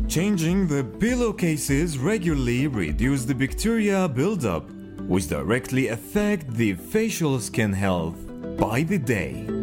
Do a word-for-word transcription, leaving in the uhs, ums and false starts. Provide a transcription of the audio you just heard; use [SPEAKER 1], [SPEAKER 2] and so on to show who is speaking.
[SPEAKER 1] Changing the pillowcases regularly reduce the bacteria buildup, which directly affect the facial skin health by the day.